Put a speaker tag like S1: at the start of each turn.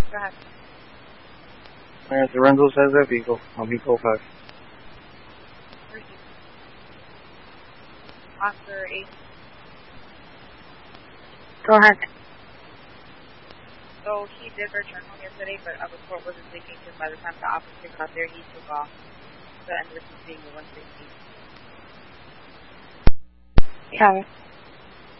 S1: Go ahead.
S2: Alright, Lorenzo says that vehicle. I'll be 5.
S1: Where's he? Officer 8.
S3: Go ahead.
S1: So he did return home yesterday, but a report wasn't taken because by the time the officer got there, he took off. The end of being the 160.
S3: Got it.